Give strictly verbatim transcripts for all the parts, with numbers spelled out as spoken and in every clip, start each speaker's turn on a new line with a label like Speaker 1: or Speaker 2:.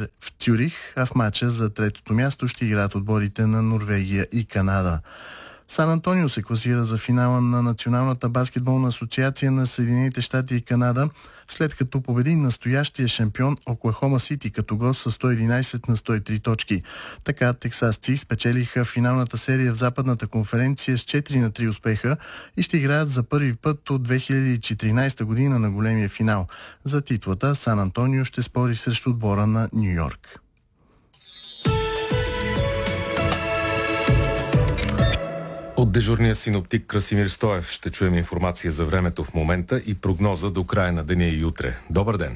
Speaker 1: Тюр... в Тюрих, а в матча за третото място ще играят отборите на Норвегия и Канада. Сан Антонио се класира за финала на Националната баскетболна асоциация на Съединените щати и Канада, след като победи настоящия шампион Оклахома Сити като гост с сто единайсет на сто и три точки. Така тексасци спечелиха финалната серия в Западната конференция с четири на три успеха и ще играят за първи път от две хиляди и четиринайсета година на големия финал. За титлата Сан Антонио ще спори срещу отбора на Ню Йорк.
Speaker 2: От дежурния синоптик Красимир Стоев ще чуем информация за времето в момента и прогноза до края на деня и утре. Добър ден!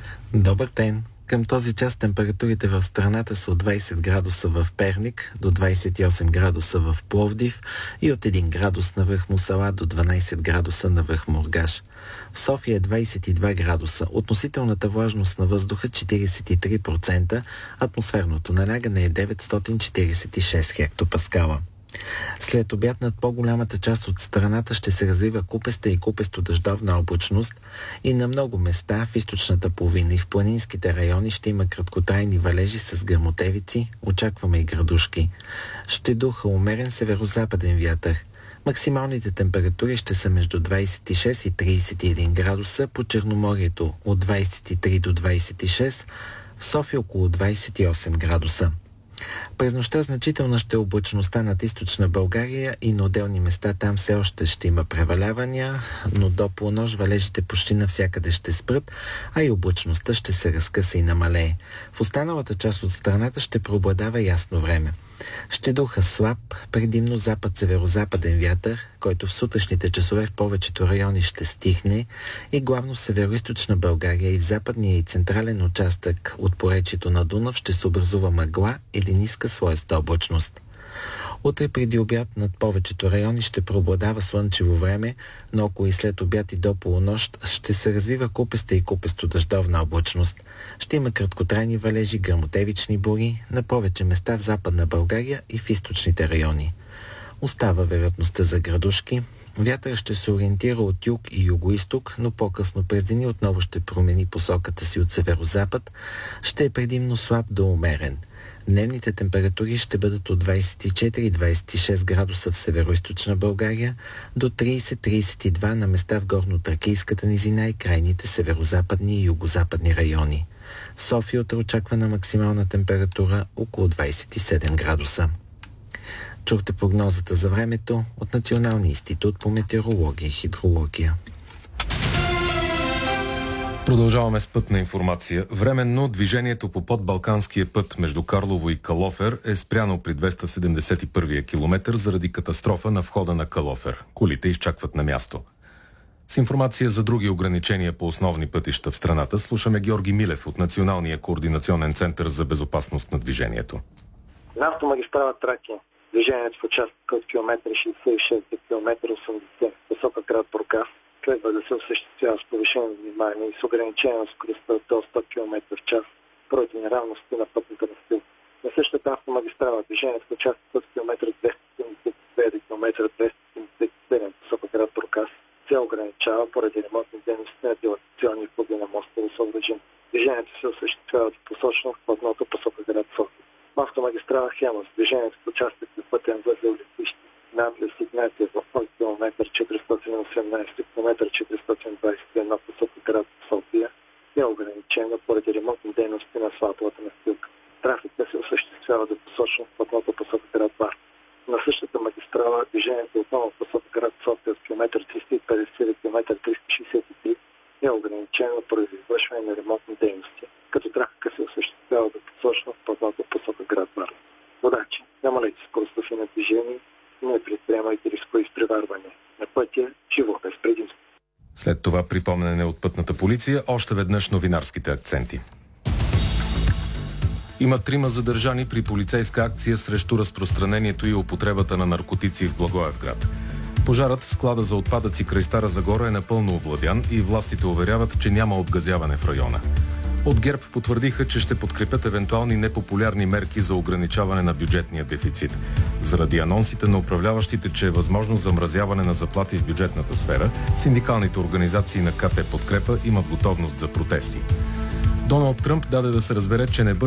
Speaker 3: Добър ден! Към този час температурите в страната са от двайсет градуса в Перник до двайсет и осем градуса в Пловдив и от един градус на връх Мусала до дванайсет градуса на връх Мургаш. В София е двайсет и два градуса, относителната влажност на въздуха четирийсет и три процента, атмосферното налягане е деветстотин четирийсет и шест хектопаскала. След обяд над по-голямата част от страната ще се развива купеста и купесто-дъждовна облачност и на много места в източната половина и в планинските райони ще има краткотрайни валежи с гръмотевици, очакваме и градушки. Ще духа умерен северо-западен вятър. Максималните температури ще са между двайсет и шест и трийсет и един градуса, по Черноморието от двайсет и три до двайсет и шест, в София около двайсет и осем градуса. През нощта значителна ще е облачността над източна България и на отделни места там все още ще има превалявания, но до полунощ валежите почти навсякъде ще спрат, а и облачността ще се разкъса и намалее. В останалата част от страната ще преобладава ясно време. Ще духа слаб, предимно запад-северо-западен вятър, който в сутрешните часове в повечето райони ще стихне и главно в северо-источна България и в западния и централен участък от поречието на Дунав ще се образува мъгла или ниска слоеста облачност. Утре преди обяд над повечето райони ще преобладава слънчево време, но около и след обяд и до полунощ ще се развива купеста и купесто-дъждовна облачност. Ще има краткотрайни валежи, гръмотевични бури на повече места в Западна България и в източните райони. Остава вероятността за градушки. Вятър ще се ориентира от юг и югоизток, но по-късно през деня отново ще промени посоката си от северо-запад. Ще е предимно слаб до умерен. Дневните температури ще бъдат от двайсет и четири до двайсет и шест градуса в северо-источна България до трийсет до трийсет и два на места в горно-тракийската низина и крайните северо-западни и югозападни райони. В София утре очаквана максимална температура около двайсет и седем градуса. Чухте прогнозата за времето от Националния институт по метеорология и хидрология.
Speaker 2: Продължаваме с пътна информация. Временно движението по подбалканския път между Карлово и Калофер е спряно при двеста седемдесет и първия километър заради катастрофа на входа на Калофер. Колите изчакват на място. С информация за други ограничения по основни пътища в страната слушаме Георги Милев от Националния координационен център за безопасност на движението.
Speaker 4: На автомагистрала Тракия движението в участъка от километър шейсет и шест до километър осемдесет посока град Бургас следва да се осъществява с повишено внимание и с ограничение на скоростта до сто километра в час поради неравности на пътната настилка. На същата автомагистрала движението в участъка от километър двеста седемдесет и две до километър двеста седемдесет и седем посока град Бургас се ограничава поради ремонтни дейности на дилатационни фуги на мостово съоръжение. Движението се осъществява посочно в платното посока град София. В автомагистрала Хемус движението в участък на пътен възел летище надлез Игнатия в километър четиристотин и осемнайсет до километър четиристотин двайсет и едно посока град София е ограничена поради ремонтни дейности на асфалтовата настилка. Трафикът се осъществява да посочно в платното посока град Бар. На същата магистрала движението отново в посока град София от километър триста и петдесет до километър триста шейсет и три е ограничено поради извършване на ремонтни дейности, като трафикът се осъществява да посочно в платното посока град Бар. Водачи, намалете скоростта си на движение, не предприемайте рискови изпреварвания. На пътя живо без предимство.
Speaker 2: След това припомнене от пътната полиция, още веднъж новинарските акценти. Има трима задържани при полицейска акция срещу разпространението и употребата на наркотици в Благоевград. Пожарът в склада за отпадъци край Стара Загора е напълно овладян и властите уверяват, че няма обгазяване в района. От ГЕРБ потвърдиха, че ще подкрепят евентуални непопулярни мерки за ограничаване на бюджетния дефицит. Заради анонсите на управляващите, че е възможно замразяване на заплати в бюджетната сфера, синдикалните организации на КТ Подкрепа имат готовност за протести. Доналд Тръмп даде да се разбере, че не бърза